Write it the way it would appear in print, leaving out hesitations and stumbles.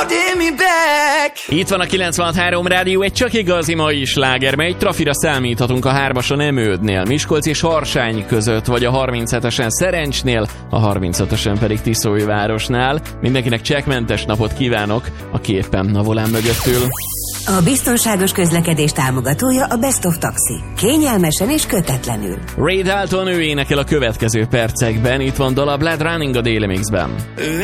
Itt van a 96.3 Rádió, egy csak igazi mai sláger, mely trafira számíthatunk a 3-ason Emődnél, Miskolc és Harsány között, vagy a 37-esen Szerencsnél, a 35-ösen pedig Tiszóújvárosnál. Mindenkinek csekkmentes napot kívánok a képen a volán mögöttül. A biztonságos közlekedés támogatója a Best of Taxi. Kényelmesen és kötetlenül. Ray Dalton, ő énekel a következő percekben, itt van dal a Blood Running a Daily Mixben.